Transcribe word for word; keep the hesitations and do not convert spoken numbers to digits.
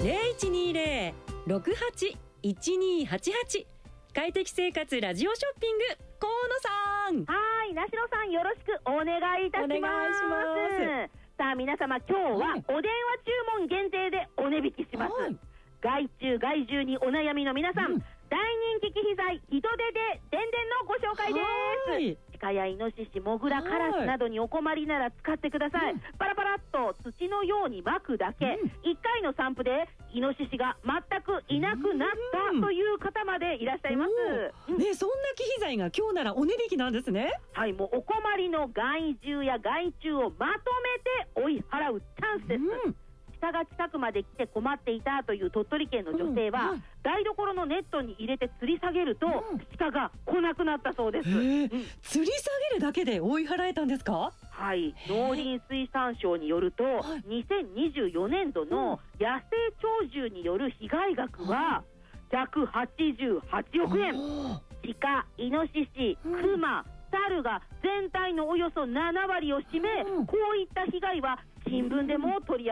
ゼロいちにゼロ ろくはち いちにはちはち。快適生活ラジオショッピング、河野さん。 はい、なしろさん、よろしくお願いいたします。 お願いします。 さあ皆様、今日はお電話注文限定でお値引きします。はい、害虫害獣にお悩みの皆さん、うん、大人気機器材ヒトデででんでんのご紹介です。鹿やイノシシ、モグラ、カラスなどにお困りなら使ってください。うん、パラパラっと土のように撒くだけ、うん、いっかいの散布でイノシシが全くいなくなったという方までいらっしゃいます。 うん、ね、そんな機器材が今日ならお値引きなんですね。はい、 もうお困りの害獣や害虫をまとめて追い払うチャンスです。うん、鹿が近くまで来て困っていたという鳥取県の女性は、うんうん、台所のネットに入れて吊り下げると、うん、鹿が来なくなったそうです。うん、 吊り下げるだけで追い払えたんですか？ はい、農林水産省によると、にせんにじゅうよねんどの野生鳥獣による被害額はひゃくはちじゅうはちおくえん。鹿、イノシシ、クマ、猿が全体のおよそななわりを占め、こういった被害は新聞でも取り上げ